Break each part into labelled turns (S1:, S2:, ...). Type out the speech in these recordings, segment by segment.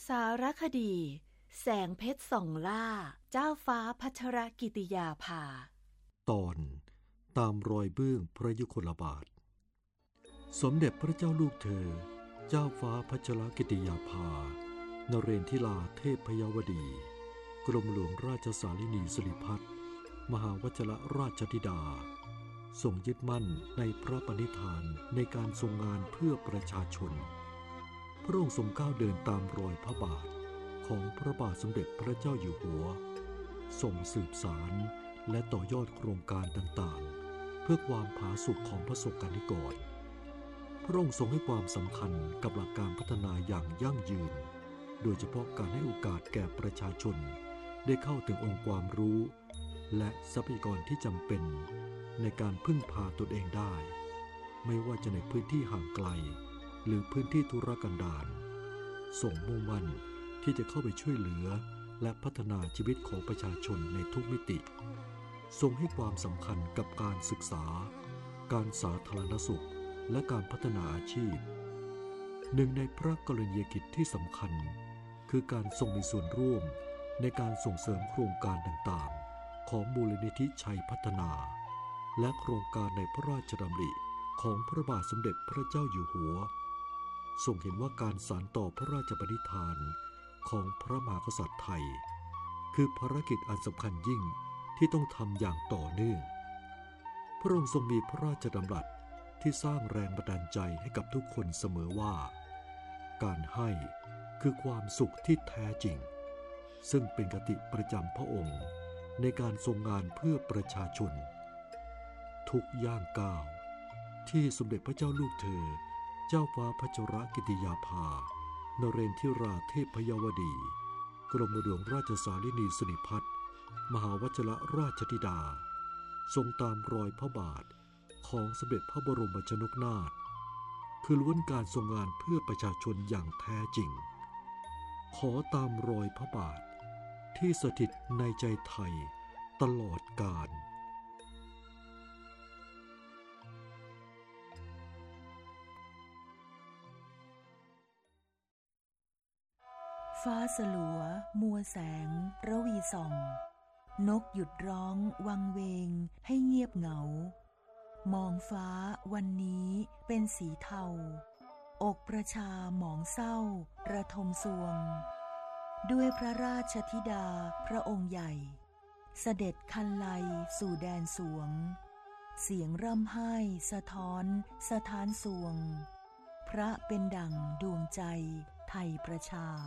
S1: สารคดีแสงเพชรส่องล่าเจ้าฟ้าพัชรกิติยาภา
S2: ตอนตามรอยเบื้องพระยุคลบาทสมเด็จพระเจ้าลูกเธอเจ้าฟ้าพัชรกิติยาภานเรนทิลาเทพพยวดีกรมหลวงราชสารินีสิริพัฒน์มหาวชิรราชธิดาทรงยึดมั่นในพระปณิธานในการทรงงานเพื่อประชาชนพระองค์ทรงก้าวเดินตามรอยพระบาทของพระบาทสมเด็จพระเจ้าอยู่หัวทรงสืบสารและต่อยอดโครงการต่างๆเพื่อความผาสุกของประสบกนิกรพระองค์ทรงให้ความสำคัญกับหลักการพัฒนาอย่างยั่งยืนโดยเฉพาะการให้โอกาสแก่ประชาชนได้เข้าถึงองค์ความรู้และทรัพยากรที่จำเป็นในการพึ่งพาตนเองได้ไม่ว่าจะในพื้นที่ห่างไกลหรือพื้นที่ทุรกันดารทรงมุ่งมั่นที่จะเข้าไปช่วยเหลือและพัฒนาชีวิตของประชาชนในทุกมิติทรงให้ความสำคัญกับการศึกษาการสาธารณสุขและการพัฒนาอาชีพหนึ่งในพระกรณียกิจที่สำคัญคือการทรงมีส่วนร่วมในการส่งเสริมโครงการต่างๆของมูลนิธิชัยพัฒนาและโครงการในพระราชดำริของพระบาทสมเด็จพระเจ้าอยู่หัวทรงเห็นว่าการสานต่อพระราชปณิธานของพระมหากษัตริย์ไทยคือภารกิจอันสำคัญยิ่งที่ต้องทำอย่างต่อเนื่องพระองค์ทรงมีพระราชดำรัสที่สร้างแรงบันดาลใจให้กับทุกคนเสมอว่าการให้คือความสุขที่แท้จริงซึ่งเป็นคติประจำพระองค์ในการทรงงานเพื่อประชาชนทุกย่างก้าวที่สมเด็จพระเจ้าลูกเธอเจ้าฟ้าพัชรกิติยาภานเรนทิราเทพพยวดีกรมหลวงราชสารินีสิริพัฒน์มหาวชิรราชธิดาทรงตามรอยพระบาทของสมเด็จพระบรมชนกนาถคือล้วนการทรงงานเพื่อประชาชนอย่างแท้จริงขอตามรอยพระบาทที่สถิตในใจไทยตลอดกาล
S1: ฟ้าสลัวมัวแสงระวีส่องนกหยุดร้องวังเวงให้เงียบเหงามองฟ้าวันนี้เป็นสีเทาอกประชาหมองเศร้าระทมสวงด้วยพระราชธิดาพระองค์ใหญ่เสด็จคันไลสู่แดนสวงเสียงร่ำไห้สะท้อนสถานสวงพระเป็นดั่งดวงใจไทยประชา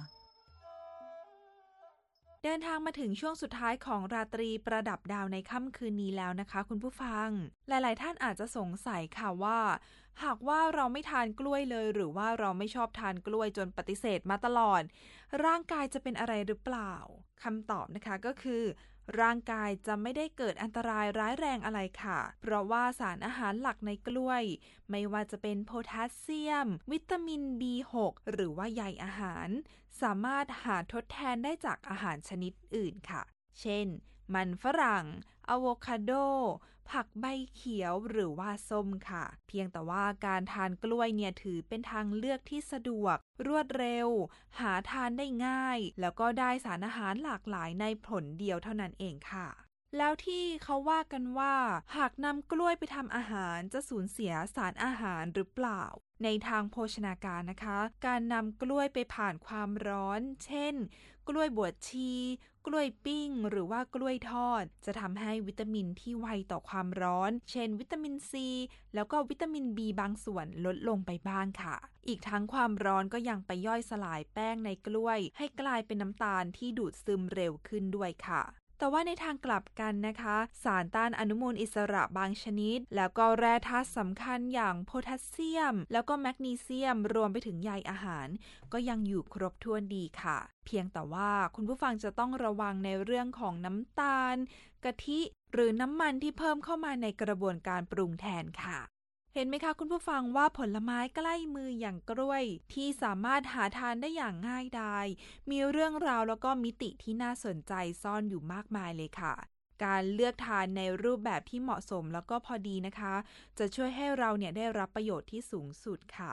S3: เดินทางมาถึงช่วงสุดท้ายของราตรีประดับดาวในค่ำคืนนี้แล้วนะคะคุณผู้ฟังหลายๆท่านอาจจะสงสัยค่ะว่าหากว่าเราไม่ทานกล้วยเลยหรือว่าเราไม่ชอบทานกล้วยจนปฏิเสธมาตลอดร่างกายจะเป็นอะไรหรือเปล่าคำตอบนะคะก็คือร่างกายจะไม่ได้เกิดอันตรายร้ายแรงอะไรค่ะเพราะว่าสารอาหารหลักในกล้วยไม่ว่าจะเป็นโพแทสเซียมวิตามิน B6 หรือว่าใยอาหารสามารถหาทดแทนได้จากอาหารชนิดอื่นค่ะเช่นมันฝรั่งอะโวคาโดผักใบเขียวหรือว่าส้มค่ะเพียงแต่ว่าการทานกล้วยเนี่ยถือเป็นทางเลือกที่สะดวกรวดเร็วหาทานได้ง่ายแล้วก็ได้สารอาหารหลากหลายในผลเดียวเท่านั้นเองค่ะแล้วที่เขาว่ากันว่าหากนำกล้วยไปทำอาหารจะสูญเสียสารอาหารหรือเปล่าในทางโภชนาการนะคะการนำกล้วยไปผ่านความร้อนเช่นกล้วยบวชชีกล้วยปิ้งหรือว่ากล้วยทอดจะทำให้วิตามินที่ไวต่อความร้อนเช่นวิตามินซีแล้วก็วิตามิน B บางส่วนลดลงไปบ้างค่ะอีกทั้งความร้อนก็ยังไปย่อยสลายแป้งในกล้วยให้กลายเป็นน้ำตาลที่ดูดซึมเร็วขึ้นด้วยค่ะแต่ว่าในทางกลับกันนะคะสารต้านอนุมูลอิสระบางชนิดแล้วก็แร่ธาตุสำคัญอย่างโพแทสเซียมแล้วก็แมกนีเซียมรวมไปถึงใยอาหารก็ยังอยู่ครบถ้วนดีค่ะเพียงแต่ว่าคุณผู้ฟังจะต้องระวังในเรื่องของน้ำตาลกะทิหรือน้ำมันที่เพิ่มเข้ามาในกระบวนการปรุงแทนค่ะเห็นไหมคะคุณผู้ฟังว่าผลไม้ใกล้มืออย่างกล้วยที่สามารถหาทานได้อย่างง่ายดายมีเรื่องราวแล้วก็มิติที่น่าสนใจซ่อนอยู่มากมายเลยค่ะการเลือกทานในรูปแบบที่เหมาะสมแล้วก็พอดีนะคะจะช่วยให้เราเนี่ยได้รับประโยชน์ที่สูงสุดค่ะ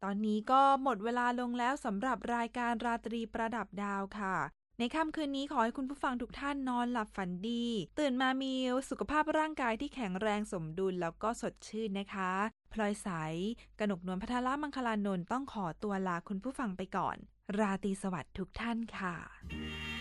S3: ตอนนี้ก็หมดเวลาลงแล้วสำหรับรายการราตรีประดับดาวค่ะในค่ำคืนนี้ขอให้คุณผู้ฟังทุกท่านนอนหลับฝันดีตื่นมามีสุขภาพร่างกายที่แข็งแรงสมดุลแล้วก็สดชื่นนะคะพลอยใสกนกนวลพัทรมังคลานนท์ต้องขอตัวลาคุณผู้ฟังไปก่อนราตรีสวัสดิ์ทุกท่านค่ะ